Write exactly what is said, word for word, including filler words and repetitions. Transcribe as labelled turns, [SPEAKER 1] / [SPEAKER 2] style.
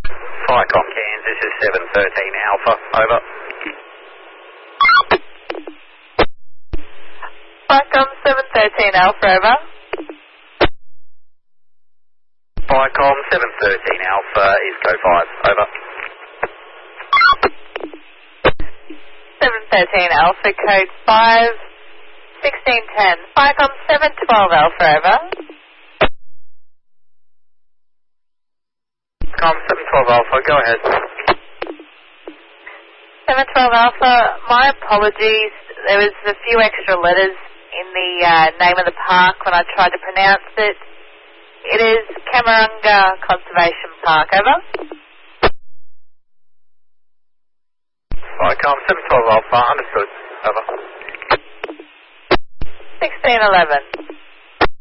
[SPEAKER 1] Vicom Kansas is seven thirteen Alpha, over.
[SPEAKER 2] Vicom seven thirteen Alpha, over.
[SPEAKER 1] Vicom seven thirteen Alpha is Go five, over.
[SPEAKER 2] seven thirteen Alpha, code five, sixteen ten. Vicom seven twelve Alpha, over.
[SPEAKER 1] Vicom seven twelve Alpha, go ahead.
[SPEAKER 2] seven twelve Alpha, my apologies. There was a few extra letters in the uh, name of the park when I tried to pronounce it. It is Kamarunga Conservation Park, over.
[SPEAKER 1] Vicom seven twelve Alpha, understood, over.
[SPEAKER 2] sixteen eleven.